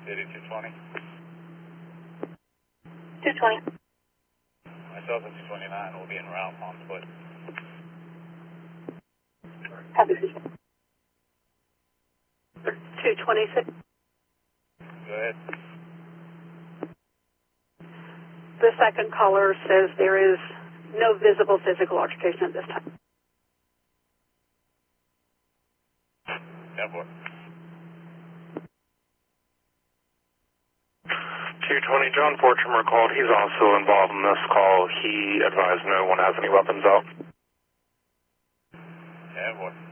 City 220. 220. Myself at 229 will be en route on foot. Copy. 226. Go ahead. The second caller says there is no visible physical altercation at this time. 10-4. 220, John Fortune called. He's also involved in this call. He advised no one has any weapons out. 10-4.